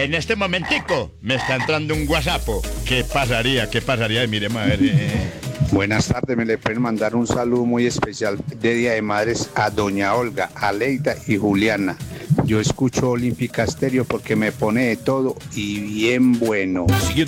En este momentico me está entrando un WhatsApp. ¿Qué pasaría? ¿Qué pasaría? Miremos a ver. Buenas tardes, me le pueden mandar un saludo muy especial de Día de Madres a doña Olga, a Leida y Juliana. Yo escucho Olímpica Estéreo porque me pone de todo y bien bueno.